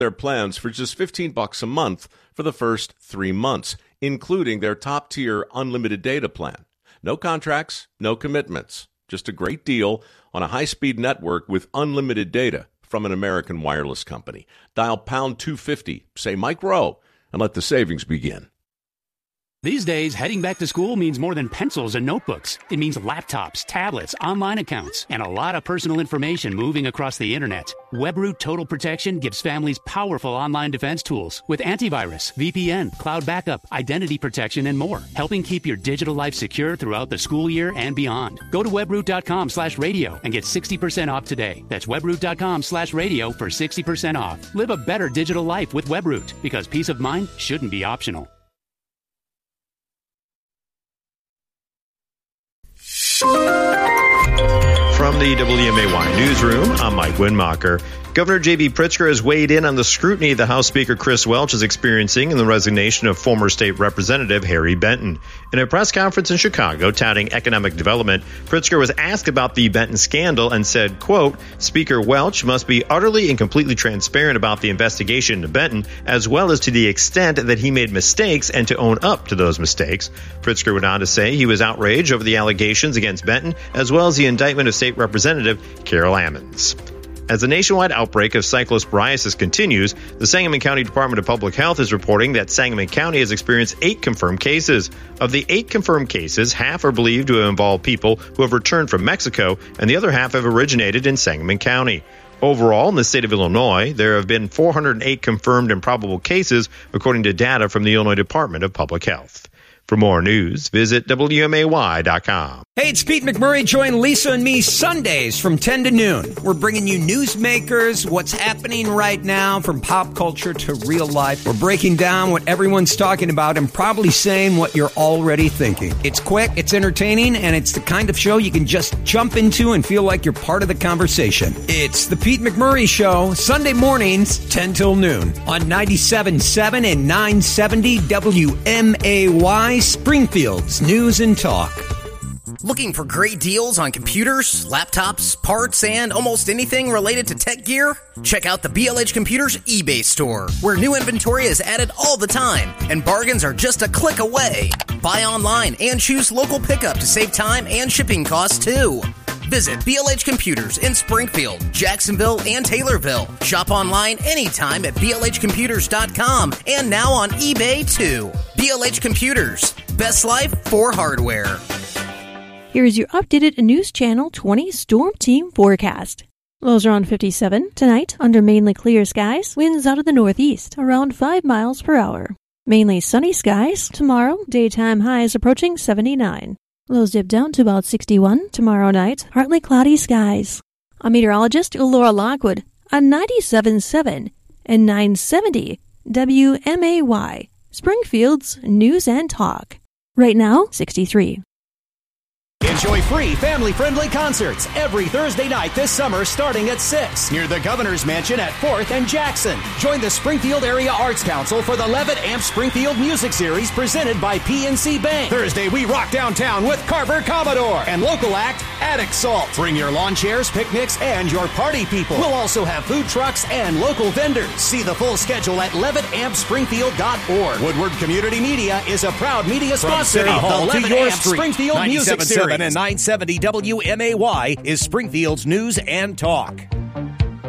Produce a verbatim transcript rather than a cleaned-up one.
their plans for just fifteen bucks a month for the first three months, including their top-tier unlimited data plan. No contracts, no commitments. Just a great deal on a high-speed network with unlimited data from an American wireless company. Dial pound two fifty, say Mike Rowe, and let the savings begin. These days, heading back to school means more than pencils and notebooks. It means laptops, tablets, online accounts, and a lot of personal information moving across the internet. WebRoot Total Protection gives families powerful online defense tools with antivirus, V P N, cloud backup, identity protection, and more, helping keep your digital life secure throughout the school year and beyond. Go to webroot.com slash radio and get sixty percent off today. That's webroot.com slash radio for sixty percent off. Live a better digital life with WebRoot, because peace of mind shouldn't be optional. From the W M A Y Newsroom, I'm Mike Winmacher. Governor J B. Pritzker has weighed in on the scrutiny the House Speaker Chris Welch is experiencing in the resignation of former state representative Harry Benton. In a press conference in Chicago touting economic development, Pritzker was asked about the Benton scandal and said, quote, Speaker Welch must be utterly and completely transparent about the investigation into Benton, as well as to the extent that he made mistakes and to own up to those mistakes. Pritzker went on to say he was outraged over the allegations against Benton, as well as the indictment of State Representative Carol Ammons. As the nationwide outbreak of cyclosporiasis continues, the Sangamon County Department of Public Health is reporting that Sangamon County has experienced eight confirmed cases. Of the eight confirmed cases, half are believed to involve people who have returned from Mexico, and the other half have originated in Sangamon County. Overall, in the state of Illinois, there have been four hundred eight confirmed and probable cases, according to data from the Illinois Department of Public Health. For more news, visit W M A Y dot com. Hey, it's Pete McMurray. Join Lisa and me Sundays from ten to noon. We're bringing you newsmakers, what's happening right now from pop culture to real life. We're breaking down what everyone's talking about and probably saying what you're already thinking. It's quick, it's entertaining, and it's the kind of show you can just jump into and feel like you're part of the conversation. It's the Pete McMurray Show, Sunday mornings, ten till noon on ninety-seven point seven and nine seventy W M A Y, Springfield's News and Talk. Looking for great deals on computers, laptops, parts, and almost anything related to tech gear? Check out the B L H Computers eBay store, where new inventory is added all the time, and bargains are just a click away. Buy online and choose local pickup to save time and shipping costs, too. Visit B L H Computers in Springfield, Jacksonville, and Taylorville. Shop online anytime at B L H computers dot com and now on eBay, too. B L H Computers. Best life for hardware. Here is your updated News Channel twenty Storm Team forecast. Lows around fifty-seven. Tonight, under mainly clear skies, winds out of the northeast, around five miles per hour. Mainly sunny skies. Tomorrow, daytime highs approaching seventy-nine. Lows dip down to about sixty-one. Tomorrow night, partly cloudy skies. I'm meteorologist Laura Lockwood on ninety-seven point seven and nine seventy W M A Y, Springfield's News and Talk. Right now, sixty-three. Enjoy free, family-friendly concerts every Thursday night this summer starting at six near the Governor's Mansion at fourth and Jackson. Join the Springfield Area Arts Council for the Levitt Amp Springfield Music Series presented by P N C Bank. Thursday, we rock downtown with Carver Commodore and local act Attic Salt. Bring your lawn chairs, picnics, and your party people. We'll also have food trucks and local vendors. See the full schedule at levitt amp springfield dot org. Woodward Community Media is a proud media sponsor of the Levitt Amp Springfield Music Series. And nine seventy W M A Y is Springfield's News and Talk.